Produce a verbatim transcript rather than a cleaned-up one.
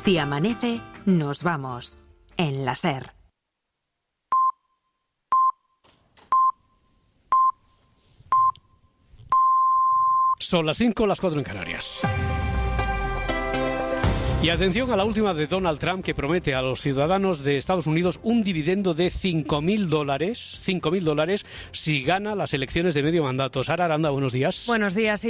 Si amanece, nos vamos. En la SER. Son las cinco, las cuatro en Canarias. Y atención a la última de Donald Trump, que promete a los ciudadanos de Estados Unidos un dividendo de cinco mil dólares, cinco mil dólares si gana las elecciones de medio mandato. Sara Aranda, buenos días. Buenos días.